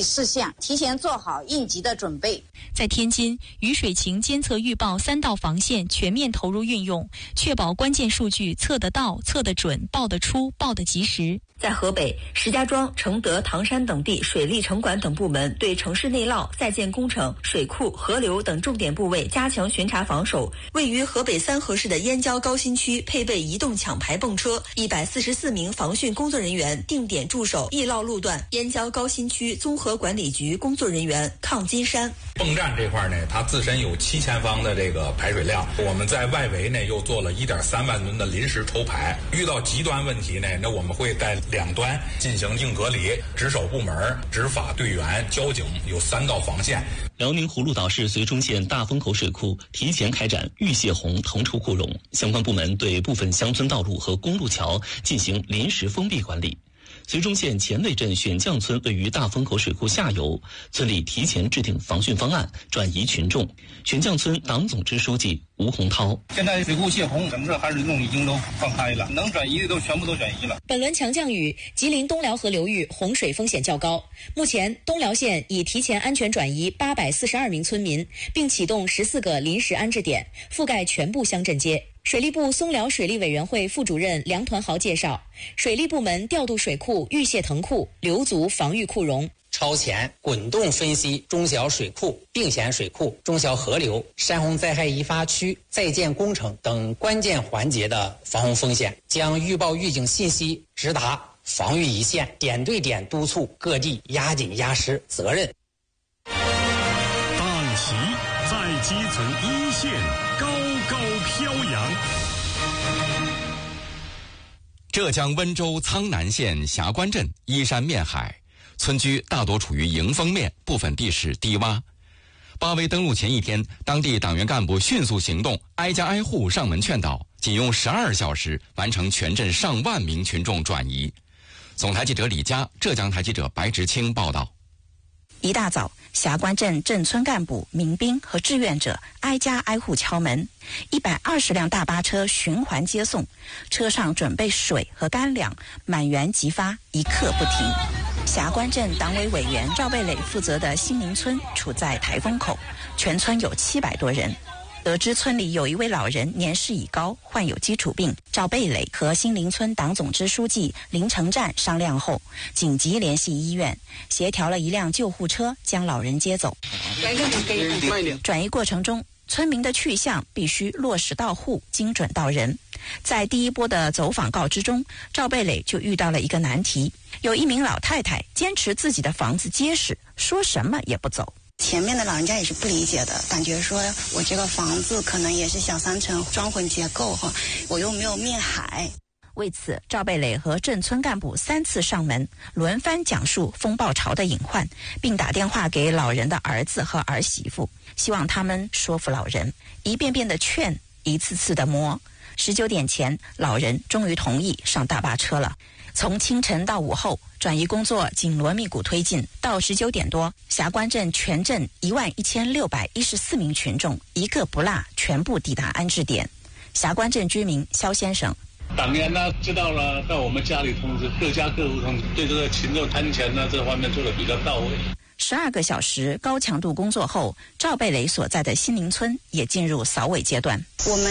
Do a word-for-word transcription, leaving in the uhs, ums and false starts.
意事项，提前做好应急的准备。 在天津，雨水情监测预报三道防线全面投入运用，确保关键数据测得到、测得准、报得出、报得及时。 在河北，石家庄、承德、唐山等地水利城管等部门对城市内涝、在建工程、水库、河流等重点部位加强巡查防守。位于河北三河市的燕郊高新区配备移动抢排泵车，一百四十四名防汛工作人员定点驻守易涝路段。燕郊高新区综合管理局工作人员抗金山。 泵站这块呢，它自身有七千方的这个排水量，我们在外围呢又做了一点三万吨的临时抽排。遇到极端问题呢，那我们会在两端进行硬隔离，值守部门、执法队员、交警有三道防线。 辽宁葫芦岛市绥中县大风口水库提前开展预泄洪腾出库容，相关部门对部分乡村道路和公路桥进行临时封闭管理。绥中县前卫镇选将村位于大风口水库下游，村里提前制定防汛方案，转移群众。选将村党总支书记吴洪涛： 现在水库泄洪，整个海水动已经都放开了，能转移的都全部都转移了。 本轮强降雨，吉林东辽河流域洪水风险较高。目前，东辽县已提前安全转移八百四十二名村民，并启动十四个临时安置点，覆盖全部乡镇街。水利部松辽水利委员会副主任梁团豪介绍，水利部门调度水库预泄腾库，留足防御库容。 超前滚动分析中小水库、并险水库、中小河流、山洪灾害易发区、在建工程等关键环节的防洪风险，将预报预警信息直达防御一线，点对点督促各地压紧压实责任。 党旗在基层一线高高飘扬。浙江温州苍南县霞关镇依山面海，村居大多处于迎风面，部分地势低洼。八维登陆前一天，当地党员干部迅速行动，挨家挨户上门劝导，仅用十二小时完成全镇上万名群众转移。总台记者李佳，浙江台记者白直清报道。 一大早，霞关镇镇村干部、民兵和志愿者挨家挨户敲门，一百二十辆大巴车循环接送，车上准备水和干粮，满员即发，一刻不停。霞关镇党委委员赵贝磊负责的新林村处在台风口，全村有七百多人。得知村里有一位老人年事已高，患有基础病，赵贝磊和新林村党总支书记林成战商量后，紧急联系医院，协调了一辆救护车将老人接走。转移过程中，村民的去向必须落实到户，精准到人。在第一波的走访告知中，赵贝磊就遇到了一个难题，有一名老太太坚持自己的房子结实，说什么也不走。 前面的老人家也是不理解的，感觉说我这个房子可能也是小三层双混结构哈，我又没有面海。 为此，赵贝磊和镇村干部三次上门，轮番讲述风暴潮的隐患，并打电话给老人的儿子和儿媳妇，希望他们说服老人，一遍遍的劝，一次次的磨。十九点前，老人终于同意上大巴车了。从清晨到午后，转移工作紧锣密鼓推进。到十九点多，霞关镇全镇一万一千六百一十四名群众一个不落全部抵达安置点。霞关镇居民肖先生： 党员呢知道了，到我们家里通知，各家各户通知，对这个群众摊钱呢这方面做得比较到位。 十二个小时高强度工作后，赵贝磊所在的新林村也进入扫尾阶段。 我们